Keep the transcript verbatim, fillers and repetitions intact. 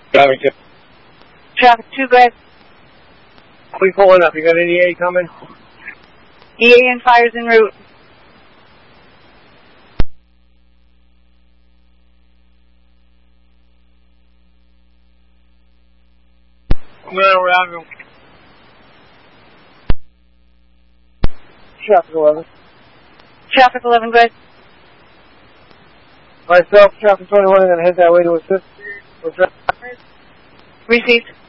Driving two. Traffic two, go ahead. We pulling up. You got any E A coming? E A and fires en route. I'm going around you. Traffic eleven. Traffic eleven, go ahead. Myself, traffic twenty-one, I'm going to head that way to assist. Received.